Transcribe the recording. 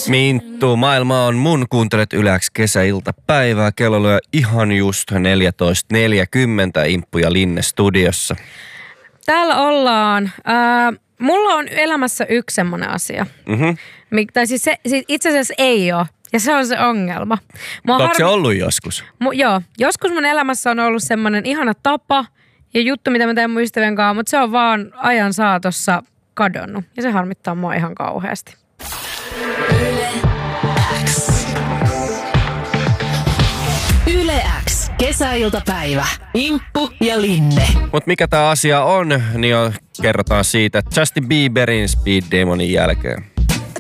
Minttu, maailma on mun, kuuntelet Yle X kesäiltapäivää. Kello lyö ihan just 14.40, Imppu ja Linne studiossa. Täällä ollaan. Mulla on elämässä yksi semmoinen asia. Tai siis se itse asiassa ei ole. Ja se on se ongelma. Onko se ollut joskus? Joo. Joskus mun elämässä on ollut semmoinen ihana tapa ja juttu, mitä mä teen mun ystävien kanssa, mutta se on vaan ajan saatossa kadonnut. Ja se harmittaa mua ihan kauheasti. Yle X. Kesäiltapäivä. Imppu ja Linne. Mut mikä tää asia on, niin kerrotaan siitä Justin Bieberin Speed Demonin jälkeen.